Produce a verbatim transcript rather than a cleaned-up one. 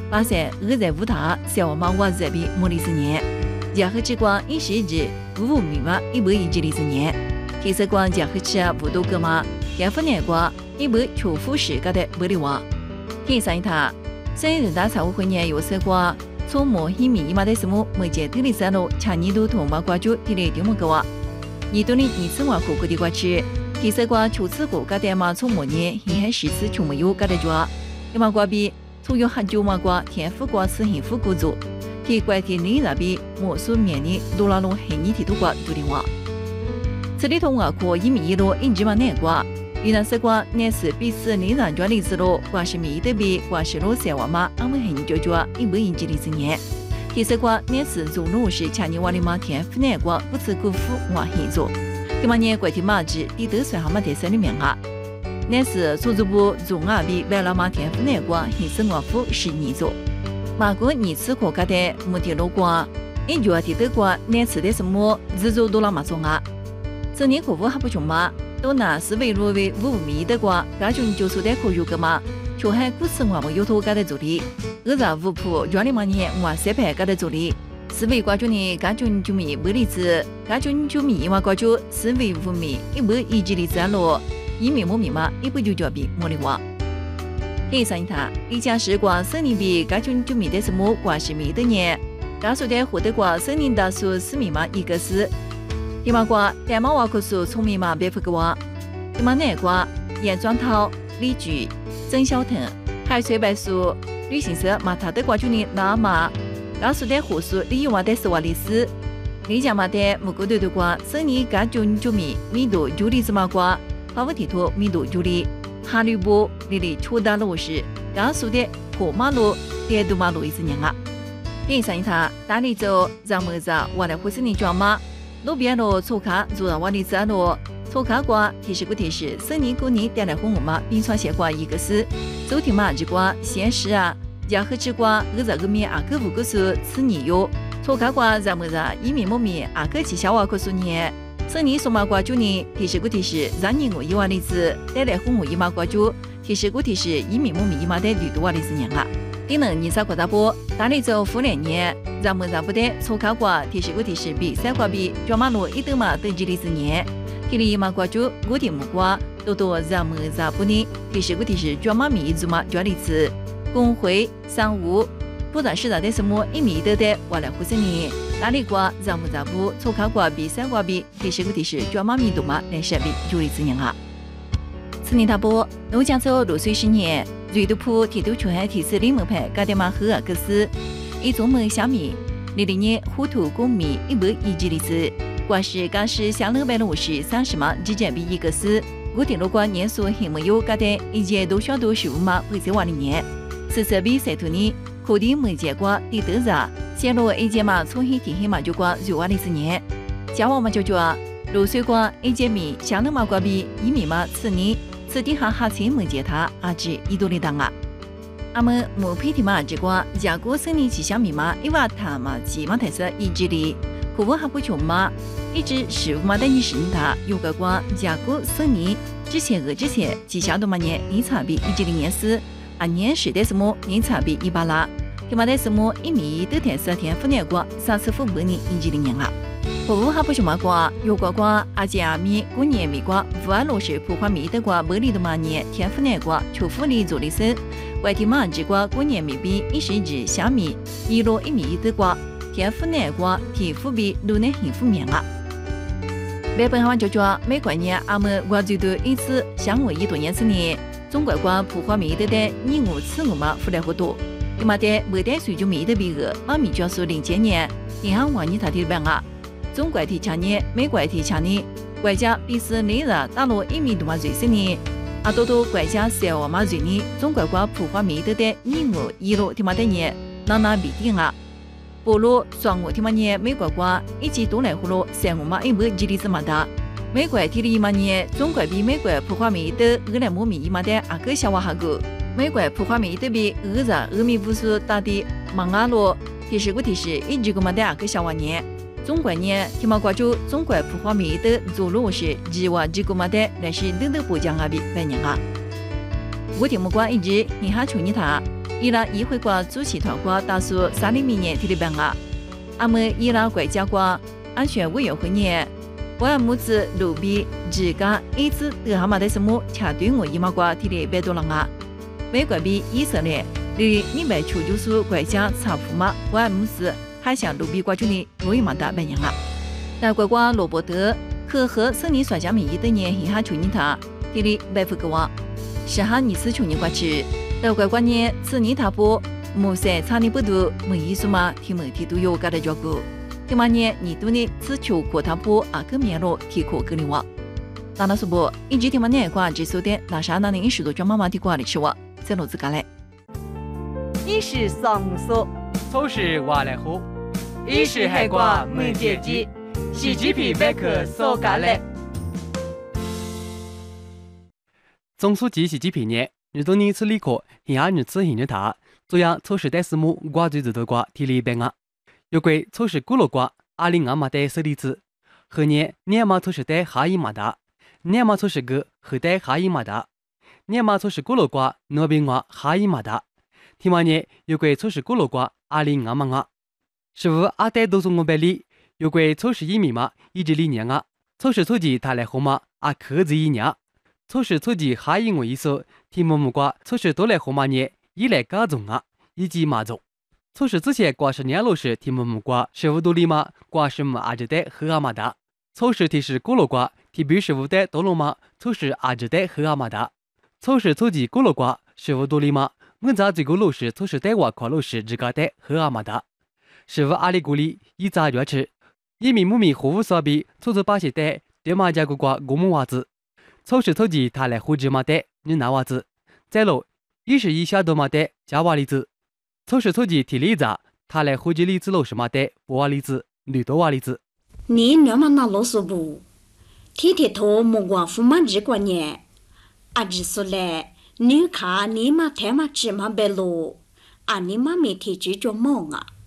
巴塞俄在乌塔小娃马瓦在比莫里斯年，加和之光一时日五五米嘛一百一几里斯年，提色光加和吃啊不多个嘛，天府年光一百求富时个的不里瓦，提上一塔，生人大财务会年有色光。从摩希米伊马的什么目前地理山路强尼度同马挂住地理地么个哇，尼度里尼次瓦苦个的瓜吃，提色瓜初次果个的嘛从摩年现还十次从没有个的抓，伊马瓜比从有很久马瓜天赋瓜是幸福故族，提怪提尼那比莫苏面临多拉路黑尼提度瓜独立哇，这里同瓦苦一米一路一直嘛难瓜。云南色瓜乃是比斯尼然抓里子路，瓜是米的比瓜是路塞瓦马，俺们很就抓一百一几里子年。提色瓜乃是走路是强尼瓦里马天府南瓜不吃辜负瓦黑做。第八年怪提马子第得算蛤蟆得三里面啊，乃是出租部中阿比外拉马天府南瓜黑生瓦夫十二做。马国二次国家的目的路瓜，一脚提得瓜乃是的什么自助多拉马中啊，这年可不还不穷吗？都拿思维路为五米的瓜，家中就说的可有个嘛，却还古时我们有头家的助理，二十五铺专里嘛年我三百家的助理，思维瓜中的家中就米没例子，家中就米嘛瓜中思维五米一百一几例子路，一米木米嘛一百九九比莫里哇。第三一塔，一家是瓜生年比家中就米的什么瓜是米的年，家说的获得瓜生年大数四米嘛一个是。第八卦，代码瓦克数聪明嘛别不个哇。第八内卦，严庄涛、李举、曾小腾、海水白树、旅行社马塔的卦中的那马，告诉的胡数李有瓦的是瓦历史。李家马的木古头的卦，生年家中就米米度九里子马卦，发布地图米度九里，哈吕布里里出大路时，告诉的过马路电度马路一次年啊。第三一塔，大理州让么子瓦的胡是你抓马。路边路错卡做到瓦里子路，错卡瓜提示个提示，生年过年带来红我嘛，并传写瓜一个是，周天嘛之瓜现实啊，家和之瓜二十个米阿个五个数此年有，错卡瓜让么子一米木米阿个七小瓦个数年，生年数码瓜九年提示个提示，让年我一瓦里子带来红我一马瓜九，提示个提示一米木米一马的绿度瓦里子年啊。第能二十个大波，大理州富来年，让么让不得错卡瓜提示个提示比三瓜比转马路一等嘛等几里子年，提里马瓜主古田木瓜多多让么让不呢提示个提示转马米一组嘛转里子，工会商务不然是在的什么一米的的瓦来胡生年，大理瓜让么让不错卡瓜比三瓜比提示个提示转马米度嘛来设比九里子年啊。此年大波，龙江州六岁十年。瑞都铺铁都全海提示林门牌加点马赫尔克斯，一种门小米，零零年虎头公米一百一几里子，挂是刚是香楼白路是三十码之间比一个是，我定路过年数还没有加点，一节都小多十五码会在瓦里年，四十比赛图呢，肯定没结果第得着，线路一节嘛从黑提黑嘛就过九瓦里子年，加瓦嘛就叫六岁过一节米香楼嘛挂比一米嘛次年。此地下下层没接他，阿只一多里当啊。阿们木皮的嘛，这个家国生年气象密码，一瓦他嘛，起码才是一直里，可我还不穷嘛，一直十五嘛的你是他，有个光家国生年之前和之前，气象多嘛年年差比一直里年是，啊年是的什么年差比一百啦，他妈的什么一米的天是天府年过三十五百年一直里年啊。可我还不穷嘛瓜，有个瓜阿姐阿米过年米瓜，五安路是普花米的瓜，百里的嘛年天府年瓜，秋府里做的生，外地嘛只瓜过年米比一十只小米，一路一米的瓜，天府年瓜天府比路内幸福面啊。日本话就叫每过年阿们我最多一次相我一多年之年，中国瓜普花米的的你我吃我嘛付来好多，他妈的没得水就米的比个，妈咪就说零七年，银行往你他的办啊。中国提强年，美国提强年，国家比是内热大陆一米多嘛最深年，啊多多国家小我嘛最年，中国瓜普花米的的你我一路他妈的年，那那必定啊，菠萝双我他妈年美国瓜一起都来葫芦三我嘛一百几里子嘛大，美国提里嘛年，中国比美国普花米的二两木米嘛的阿个小娃哈个，美国普花米的比二十二米五十大的芒阿罗，提示个提示一直个嘛的阿个小娃年。中国年，天马关注中国普花米的走路是计划这个嘛的，那是等等不讲阿比百年啊。我听木瓜一直你还求你他， 伊拉议会国主席团国大数三厘米年提的办啊，阿们伊拉国家国安全委员会年，我阿母子路比自家一直得哈嘛的什么恰对我伊妈国提的百多人啊，美国比以色列离你们求救所国家查普嘛，我阿母子还想路比国军的我伊妈大本样啊，但国国罗伯特和和森林耍家民一的年嘻哈求人他提的百夫个话，是哈你是求人国之。到国国年，此年他不，木塞查尼不多，没意思嘛？提门提都有个的照顾。第八年，你都呢此求国他不阿个面罗提可格里哇。当那说不，一直提嘛年挂指数的，那啥那年一十多张妈妈提挂的吃哇，在路子干嘞。 一是上说， 初是瓦来湖， 一是海瓜没结机，是几皮百科所干嘞。 总书记习近平年。日多年次理科，现下日次现日他，这样初时代事目挂最指头挂提了一百啊。有关初时古罗挂二零二马代设立子，后年年马初时代下一马达，年马初时个后代下一马达，年马初时古罗挂那边话下一马达。天马年有关初时古罗挂二零二马啊，是否阿代都是我百里？有关初时一米嘛，一直理念啊，初时初级他来后嘛，阿克子一年。初时初级下一我意思，题目目挂初时多来后马年，以来加重啊，以及马族。初时之前挂是年老时题目目挂十五多里马，挂是么阿只代和阿马达。初时提示古罗挂题比十五代多罗马，初时阿只代和阿马达。初时初级古罗挂十五多里马，我在这个老时初时代话跨老时之家代和阿马达。十五阿里古里以杂月吃，一米木米货物所比，初初八些代对马家个挂古木娃子。初时初级他来胡芝麻袋，你拿娃子；再喽，一十一小多麻袋加娃梨子。初时初级提梨子，他来胡吉梨子六十麻袋，不娃梨子，绿多娃梨子。 你两嘛那老说不？天天头莫光父妈只管年，阿只说嘞，你看你嘛太嘛只嘛白路，啊你妈每天就做梦啊。